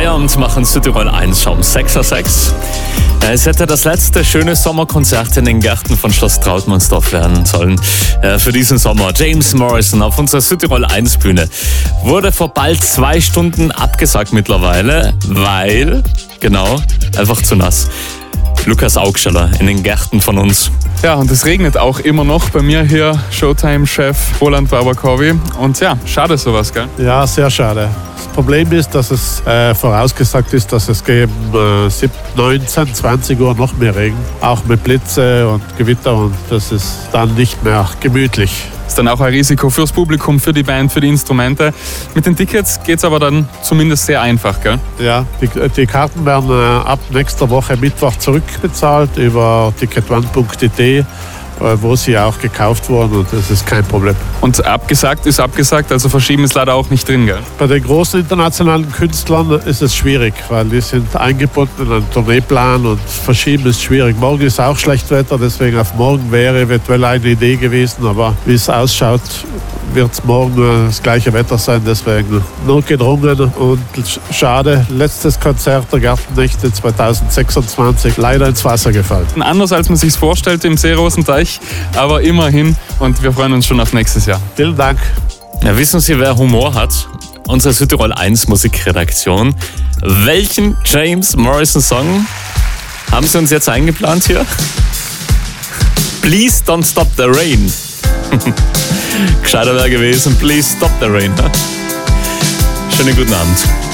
Giant machen Südtirol 1 um 6:06. Es hätte das letzte schöne Sommerkonzert in den Gärten von Schloss Trautmannsdorf werden sollen. Für diesen Sommer. James Morrison auf unserer Südtirol 1 Bühne wurde vor bald 2 Stunden abgesagt mittlerweile, weil, einfach zu nass. Lukas Augsteller in den Gärten von uns. Ja, und es regnet auch immer noch bei mir hier, Showtime-Chef Roland Barbakowi. Und ja, schade sowas, gell? Ja, sehr schade. Das Problem ist, dass es vorausgesagt ist, dass es gegen 19, 20 Uhr noch mehr Regen. Auch mit Blitze und Gewitter, und das ist dann nicht mehr gemütlich. Ist dann auch ein Risiko fürs Publikum, für die Band, für die Instrumente. Mit den Tickets geht es aber dann zumindest sehr einfach, gell? Ja, die Karten werden ab nächster Woche Mittwoch zurückbezahlt über ticketone.de, wo sie auch gekauft wurden, und das ist kein Problem. Und abgesagt ist abgesagt, also verschieben ist leider auch nicht drin, gell? Bei den großen internationalen Künstlern ist es schwierig, weil die sind eingebunden in einen Tourneeplan, und verschieben ist schwierig. Morgen ist auch schlecht Wetter, deswegen auf morgen wäre eventuell eine Idee gewesen, aber wie es ausschaut, wird es morgen das gleiche Wetter sein, deswegen notgedrungen und schade. Letztes Konzert der Gartennächte 2026 leider ins Wasser gefallen. Anders als man sich vorstellt im Seerosenteich, aber immerhin, und wir freuen uns schon auf nächstes Jahr. Vielen Dank. Ja, wissen Sie, wer Humor hat? Unsere Südtirol 1 Musikredaktion. Welchen James Morrison Song haben Sie uns jetzt eingeplant hier? Please Don't Stop the Rain. Gescheiter wäre gewesen, Please Stop the Rain. Schönen guten Abend.